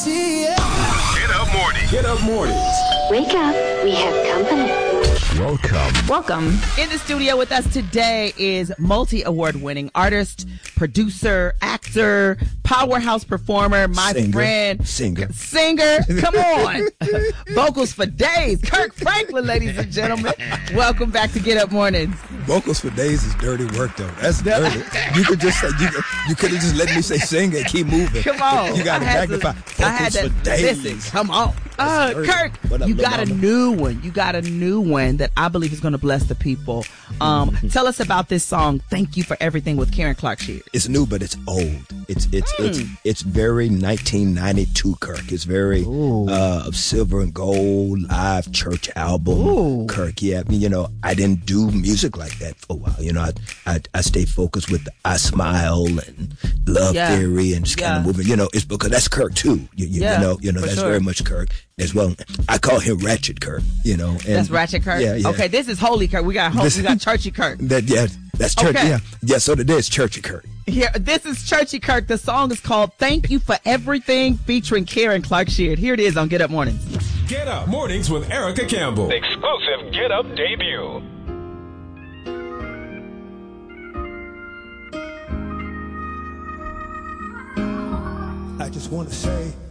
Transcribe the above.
Get up morning. Get up mornings. Wake up, we have company. Welcome. In the studio with us today is multi-award winning artist, producer, actor, powerhouse performer, my friend. Singer. Come on. Vocals for days. Kirk Franklin, ladies and gentlemen. Welcome back to Get Up Mornings. Vocals for days is dirty work, though. That's dirty. You could just say, you could have just let me say singer and keep moving. Come on. You got to magnify. Vocals for days. Listen, come on. Kirk, you got a new one. You got a new one that I believe is going to bless the people. Tell us about this song, Thank You for Everything, with Karen Clark Sheard. It's new, but it's old. It's very 1992 Kirk. It's very silver and gold live church album Kirk. Yeah, I mean, I didn't do music like that for a while. I stayed focused with I Smile and Love Theory and just kind of moving. It's because that's Kirk too. That's sure. Very much Kirk as well. I call him Ratchet Kirk. And that's Ratchet Kirk. Yeah. Okay, this is Holy Kirk. We got Churchy Kirk. That's church. Okay. Yeah. So today's Churchy Kirk. Here, this is Churchy Kirk. The song is called Thank You for Everything, featuring Karen Clark Sheard. Here it is on Get Up Mornings. Get up mornings with Erica Campbell. Exclusive Get Up debut. I just want to say